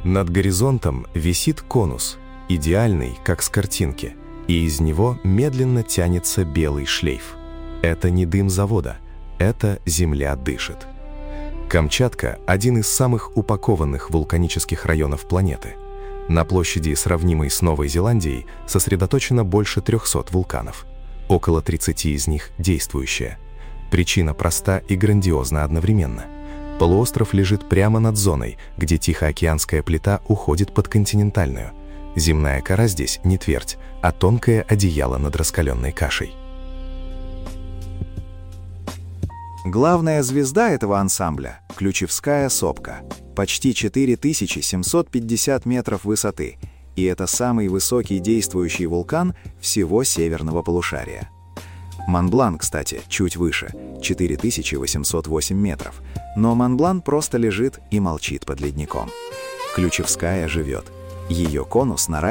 Над горизонтом висит конус, идеальный, как с картинки, и из него медленно тянется белый шлейф. Это не дым завода, это земля дышит. Камчатка – один из самых упакованных вулканических районов планеты. На площади, сравнимой с Новой Зеландией, сосредоточено больше 300 вулканов. Около 30 из них действующие. Причина проста и грандиозна одновременно. Полуостров лежит прямо над зоной, где Тихоокеанская плита уходит под континентальную. Земная кора здесь не твердь, а тонкое одеяло над раскаленной кашей. Главная звезда этого ансамбля – Ключевская сопка. Почти 4750 метров высоты, и это самый высокий действующий вулкан всего северного полушария. Монблан, кстати, чуть выше – 4808 метров, но Монблан просто лежит и молчит под ледником. Ключевская живет. Ее конус наращивается